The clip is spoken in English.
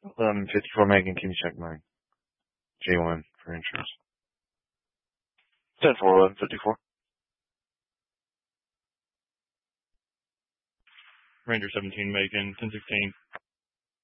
1154 Megan, can you check my J1 for insurance? 10-4-11-54. Ranger 17 Megan, 1016.